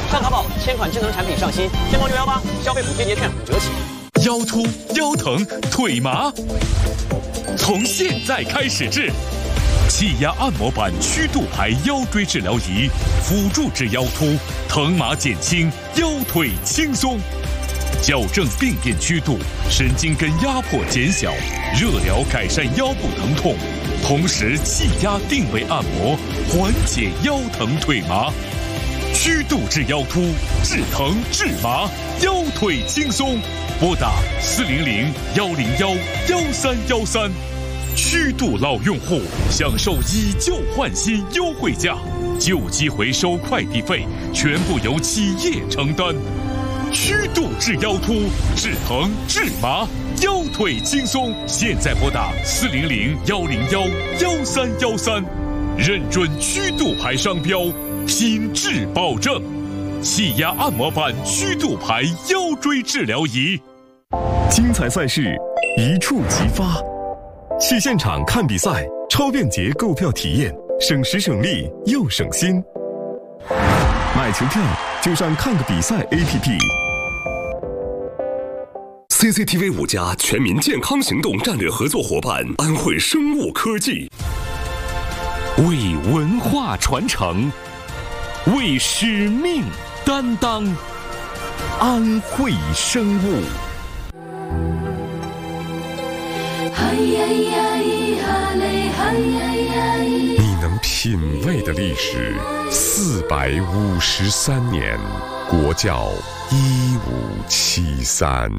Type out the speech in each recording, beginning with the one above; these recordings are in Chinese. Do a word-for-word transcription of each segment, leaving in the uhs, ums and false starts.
上淘宝千款智能产品上新，天猫六幺八消费补贴节券五折起。 腰突、腰疼、腿麻，从现在开始治。气压按摩板曲度牌腰椎治疗仪，辅助治腰突，疼麻减轻，腰腿轻松。矫正病变曲度，神经根压迫减小，热疗改善腰部疼痛，同时气压定位按摩，缓解腰疼腿麻。曲度治腰突，治疼治麻，腰腿轻松。拨打四零零幺零幺幺三幺三。曲度老用户享受以旧换新优惠价，旧机回收快递费全部由企业承担。曲度治腰突，治疼治麻，腰腿轻松。现在拨打四零零幺零幺幺三幺三，认准曲度牌商标，品质保证。气压按摩板曲度牌腰椎治疗仪， 精彩赛事一触即发。去现场看比赛，超便捷购票体验，省时省力又省心。买球票就上看个比赛 A P P。C C T V 五家全民健康行动战略合作伙伴安慧生物科技， 为文化传承，为使命担当，安慧生物。 你能品味的历史，四百五十三年，国窖一五七三。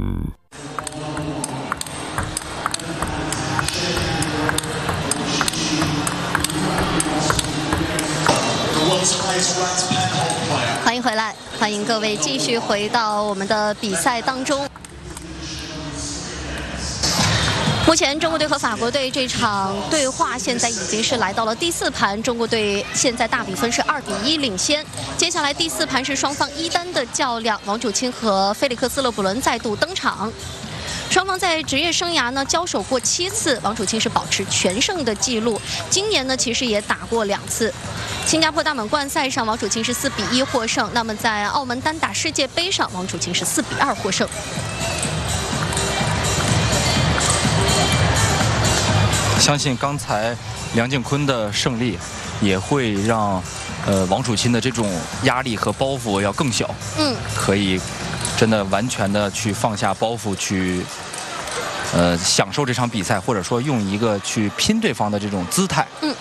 欢迎回来，欢迎各位继续回到我们的比赛当中。目前中国队和法国队这场对话现在已经是来到了第四盘，中国队现在大比分是二比一领先。接下来第四盘是双方一单的较量，王楚钦和菲利克斯勒布伦再度登场。双方在职业生涯呢交手过七次，王楚钦是保持全胜的记录。今年呢其实也打过两次。新加坡大满贯赛上，王楚钦是四比一获胜。那么在澳门单打世界杯上，王楚钦是四比二获胜。 相信刚才梁靖昆的胜利，也会让呃王楚钦的这种压力和包袱要更小。嗯，可以真的完全的去放下包袱，去呃享受这场比赛，或者说用一个去拼对方的这种姿态。嗯。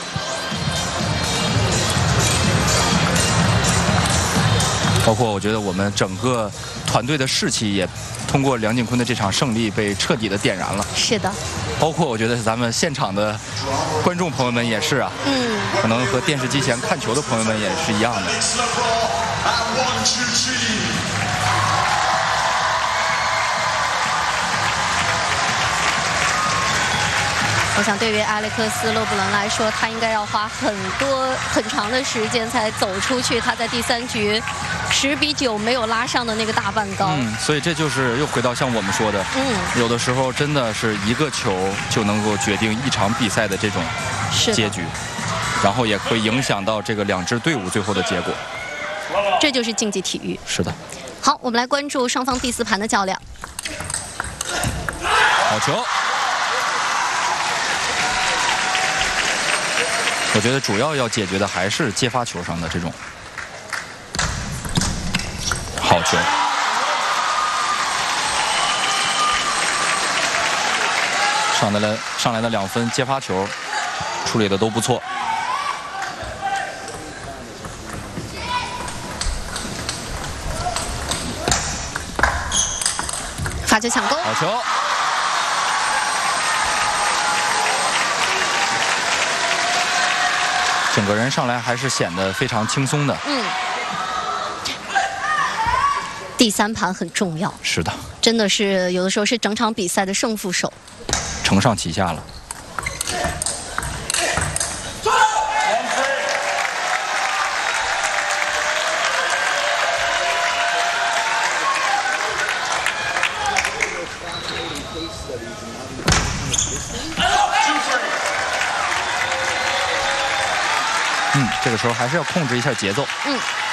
包括我觉得我们整个团队的士气也通过梁靖昆的这场胜利被彻底的点燃了。是的。包括我觉得咱们现场的观众朋友们也是啊，嗯，可能和电视机前看球的朋友们也是一样的。 我想对于埃里克斯·勒布伦来说，他应该要花很多很长的时间才走出去他在第三局十比九没有拉上的那个大半高。 嗯，所以这就是又回到像我们说的，嗯，有的时候真的是一个球就能够决定一场比赛的这种结局，然后也会影响到这个两支队伍最后的结果。 这就是竞技体育。 是的。 好，我们来关注双方第四盘的较量。 好球。我觉得主要要解决的还是接发球上的这种好球。上来了，上来的两分接发球处理的都不错。 发球抢攻， 好球。整个人上来还是显得非常轻松的。嗯， 第三盘很重要。 是的， 真的是有的时候是整场比赛的胜负手， 承上启下了。嗯，这个时候还是要控制一下节奏。嗯。